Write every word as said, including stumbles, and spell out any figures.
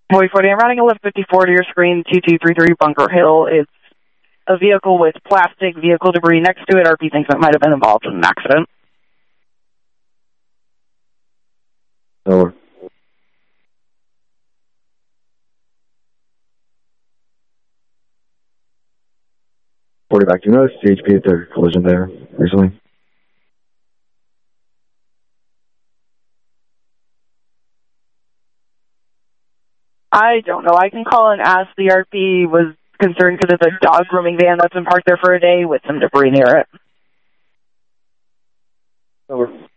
Boy forty, I'm running a lift fifty-four to your screen, two two three three Bunker Hill. It's a vehicle with plastic vehicle debris next to it. R P thinks it might have been involved in an accident. Over. forty back. Do you notice C H P at the collision there recently? I don't know. I can call and ask. The R P was concerned because it's a dog grooming van that's been parked there for a day with some debris near it. Over.